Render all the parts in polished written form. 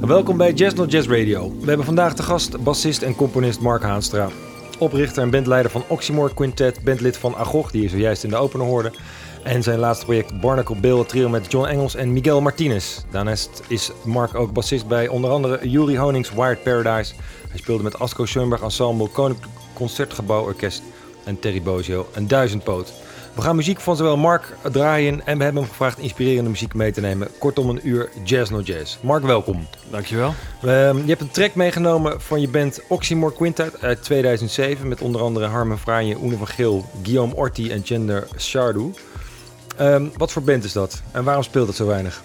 Welkom bij Jazz Not Jazz Radio. We hebben vandaag te gast bassist en componist Mark Haanstra. Oprichter en bandleider van Oxymore Quintet, bandlid van Agog, die je zojuist in de opener hoorde. En zijn laatste project Barnacle Bill, het trio met John Engels en Miguel Martinez. Daarnaast is Mark ook bassist bij onder andere Juri Honings Wired Paradise. Hij speelde met Asko Schoenberg Ensemble, Koninklijk Concertgebouw Orkest en Terry Bozzio een duizendpoot. We gaan muziek van zowel Mark draaien en we hebben hem gevraagd inspirerende muziek mee te nemen. Kortom een uur Jazz No Jazz. Mark, welkom. Dankjewel. Je hebt een track meegenomen van je band Oxymore Quintet uit 2007... met onder andere Harmen Franje, Oene van Geel, Guillaume Orti en Gender Sardou. Wat voor band is dat en waarom speelt het zo weinig?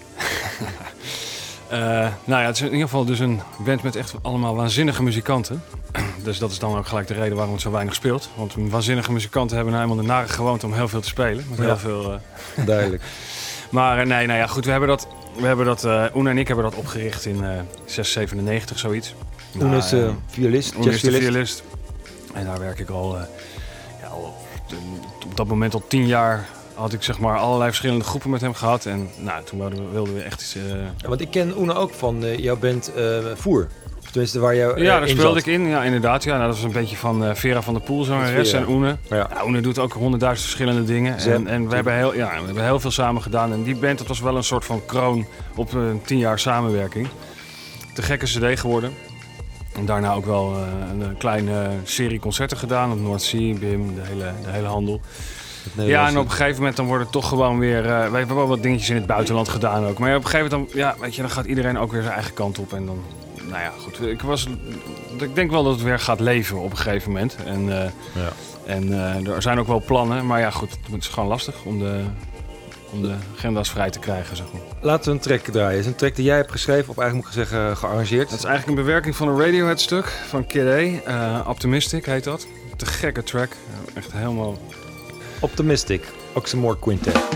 Het is in ieder geval dus een band met echt allemaal waanzinnige muzikanten. Dus dat is dan ook gelijk de reden waarom het zo weinig speelt. Want waanzinnige muzikanten hebben nou eenmaal de nare gewoonte om heel veel te spelen. Met heel veel, Duidelijk. Maar goed, we hebben dat Oene en ik hebben dat opgericht in 697, zoiets. Oene is violist, jazzviolist. En daar werk ik al op dat moment al 10 jaar. Had ik zeg maar allerlei verschillende groepen met hem gehad. En toen wilden we echt iets... Want ik ken Oene ook van jouw band Voer. Of tenminste waar jou ja, daar speelde zat. ik in. Ja, inderdaad. Ja, dat was een beetje van Vera van der Poel, zangeres, en Oene. Ja. Oene doet ook 100.000 verschillende dingen. En we hebben heel veel samen gedaan. En die band, dat was wel een soort van kroon op 10 jaar samenwerking. Te gekke cd geworden. En daarna ook wel een kleine serie concerten gedaan op North Sea, BIM, de hele handel. Ja, en op een gegeven moment dan wordt het toch gewoon weer... we hebben wel wat dingetjes in het buitenland gedaan ook. Maar op een gegeven moment dan gaat iedereen ook weer zijn eigen kant op. En dan, goed. Ik denk wel dat het weer gaat leven op een gegeven moment. En er zijn ook wel plannen. Maar ja, goed, het is gewoon lastig om de agenda's vrij te krijgen, zeg maar. Laten we een track draaien. Het is een track die jij hebt geschreven, of eigenlijk moet ik zeggen gearrangeerd. Dat is eigenlijk een bewerking van een Radiohead stuk van Kid A. Optimistic heet dat. Te gekke track. Echt helemaal... Optimistic, Oxymore Quintet.